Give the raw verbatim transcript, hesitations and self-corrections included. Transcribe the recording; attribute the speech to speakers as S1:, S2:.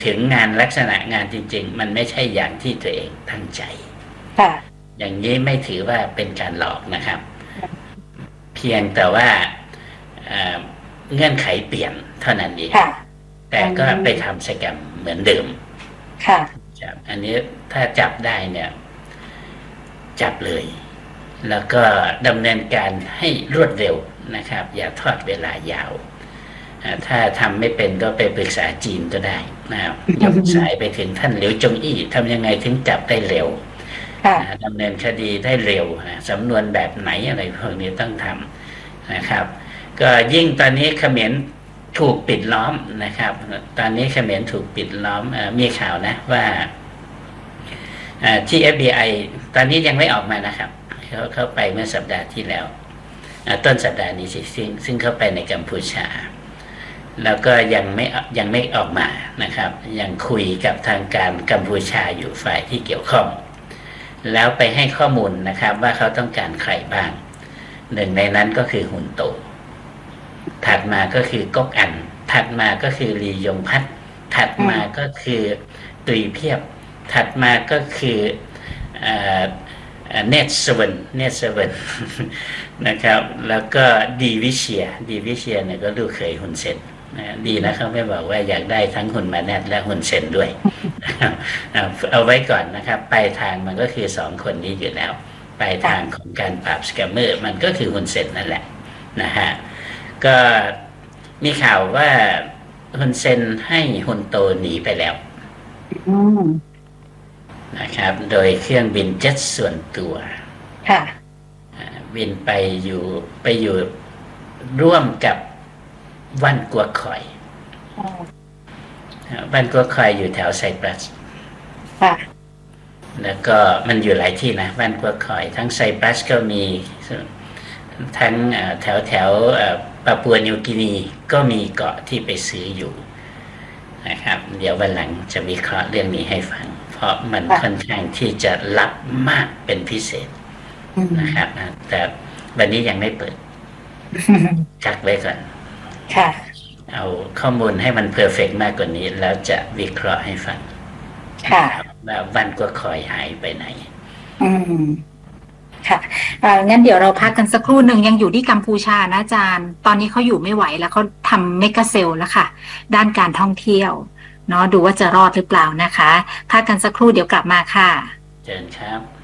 S1: ถึงงานลักษณะงานจริงๆมันไม่ใช่อย่างที่ตัวเองตั้งใจอย่างนี้ไม่ถือว่าเป็นการหลอกนะครับเพียงแต่ว่าเงื่อนไขเปลี่ยนเท่านั้นเองแต่ก็ไปทำสแกมเหมือนเดิมค่ะอันนี้ถ้าจับได้เนี่ยจับเลยแล้วก็ดำเนินการให้รวดเร็วนะครับอย่าทอดเวลายาวถ้าทำไม่เป็นก็ไปปรึกษาจีนก็ได้นะครับยกสายไปถึงท่านเหลียวจงอี้ทำยังไงถึงจับได้เร็วดำเนินคดีได้เร็วสำนวนแบบไหนอะไรพวกนี้ต้องทำนะครับก็ยิ่งตอนนี้เขมรถูกปิดล้อมนะครับตอนนี้เขมรถูกปิดล้อมมีข่าวนะว่าที่ เอฟ บี ไอ ตอนนี้ยังไม่ออกมานะครับเขาเข้าไปเมื่อสัปดาห์ที่แล้วต้นสัปดาห์นี้สิซึ่งซึ่งเข้าไปในกัมพูชาแล้วก็ยังไม่ยังไม่ออกมานะครับยังคุยกับทางการกัมพูชาอยู่ฝ่ายที่เกี่ยวข้องแล้วไปให้ข้อมูลนะครับว่าเขาต้องการใครบ้างหนึ่งในนั้นก็คือฮุนโตถัดมาก็คือก๊กอันถัดมาก็คือลียงพัฒน์ถัดมาก็คือตุยเพียบถัดมาก็คือเนตสเวนเนตสเวนนะครับแล้วก็ดีวิเชียดีวิเชียเนี่ยก็ดูเคยฮุนเซนนะดีนะเขาไม่บอกว่าอยากได้ทั้งฮุนมาแนตและฮุนเซนด้วยเอาไว้ก่อนนะครับปลายทางมันก็คือสองคนนี้อยู่แล้วปลายทางของการปราบสแกมเมอร์มันก็คือฮุนเซนนั่นแหละนะฮะก็มีข่าวว่าฮุนเซนให้ฮุนโตหนีไปแล้วนะครับโดยเครื่องบินเจ็ตส่วนตัวค่ะบินไปอยู่ไปอยู่ร่วมกับวันกัวคอยวันกัวคอยอยู่แถวไซปรัสค่ะแล้วก็มันอยู่หลายที่นะวันกัวคอยทั้งไซปรัสก็มีทั้งแถวแถวปาปัวนิวกินีก็มีเกาะที่ไปซื้ออยู่นะครับเดี๋ยววันหลังจะวิเคราะห์เรื่องนี้ให้ฟังเพราะมันค่อนข้างที่จะลับมากเป็นพิเศษนะครับแต่วันนี้ยังไม่เปิดจักไว้ก่อนค่ะเอาข้อมูลให้มันเพอร์เฟกต์มากกว่านี้แล้วจะวิเคราะห์ให้ฟังค่ะว่าวันก็คอยหายไปไหนอืมค่ะงั้นเดี๋ยวเราพักกันสักครู่หนึ่งยังอยู่ที่กัมพูชานะอาจารย์ตอนนี้เขาอยู่ไม่ไหวแล้วเขาทำเมกะเซลแล้วค่ะด้านการท่องเที่ยวเนาะดูว่าจะรอดหรือเปล่านะคะพักกันสักครู่เดี๋ยวกลับมาค่ะเชิญครับ